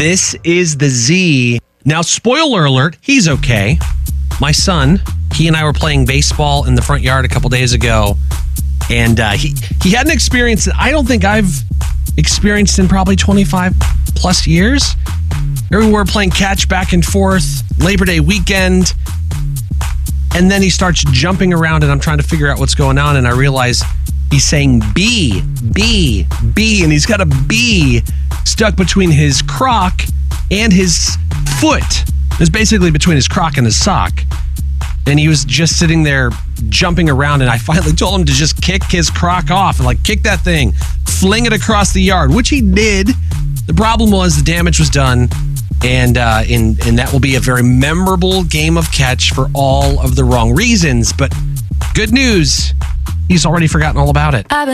This is the Z. Now, spoiler alert, he's okay. My son, he and I were playing baseball in the front yard a couple days ago, and he had an experience that I don't think I've experienced in probably 25 plus years. We were playing catch back and forth, Labor Day weekend, and then he starts jumping around, and I'm trying to figure out what's going on, and I realize he's saying B, B, B, and he's got a B stuck between his croc and his foot. It's basically between his croc and his sock. And he was just sitting there jumping around, and I finally told him to just kick his croc off and like kick that thing, fling it across the yard, which he did. The problem was the damage was done, and that will be a very memorable game of catch for all of the wrong reasons. But good news, he's already forgotten all about it.